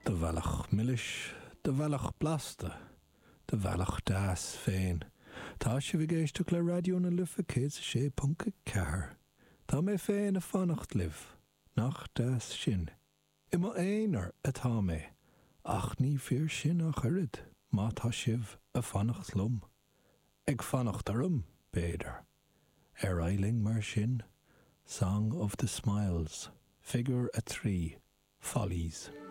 De bhealach millis, de bhealach blasta, de bhealach das féin. Tá si bhí géisteach le radio na Lifa Kids sé punca ceathar. Tá mé féin a fannacht liv, nach das sin. Ima éonar atá mé, ach ní fíor sin a churid, má tá sibh a fannacht lom. Ag fannacht arum, béidir. Eiling mar sin, Song of the Smiles, Figure a 3, Follies.